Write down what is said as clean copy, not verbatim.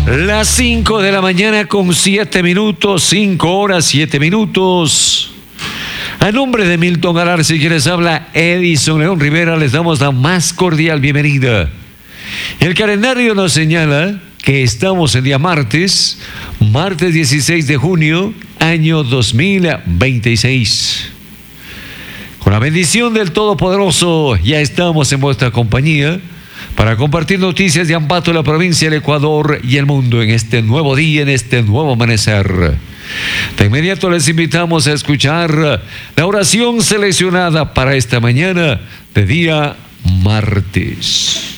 Las 5 de la mañana con 7 minutos, 5 horas 7 minutos. A nombre de Milton Galarza, quienes habla Edison León Rivera, les damos la más cordial bienvenida. El calendario nos señala que estamos el día martes 16 de junio, año 2026. Con la bendición del Todopoderoso, ya estamos en vuestra compañía para compartir noticias de Ambato, la provincia del Ecuador y el mundo en este nuevo día, en este nuevo amanecer. De inmediato les invitamos a escuchar la oración seleccionada para esta mañana de día martes.